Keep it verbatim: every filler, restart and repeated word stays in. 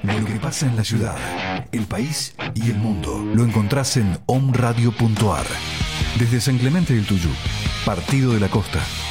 Lo que pasa en la ciudad, el país y el mundo lo encontrás en om radio punto ar. Desde San Clemente del Tuyú, Partido de la Costa,